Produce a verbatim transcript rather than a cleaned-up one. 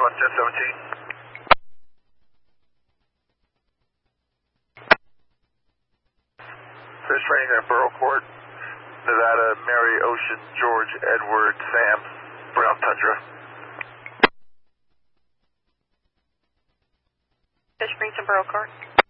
one, ten seventeen. Fish training at Burrow Court, Nevada, Mary, Ocean, George, Edward, Sam, Brown Tundra. Fish Springs and Burrow Court.